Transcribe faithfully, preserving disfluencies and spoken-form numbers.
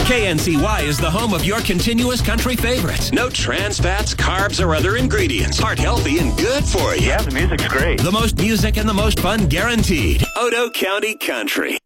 K N C Y is the home of your continuous country favorites. No trans fats, carbs, or other ingredients. Heart healthy and good for you. Yeah, the music's great. The most music and the most fun guaranteed. Odo County Country.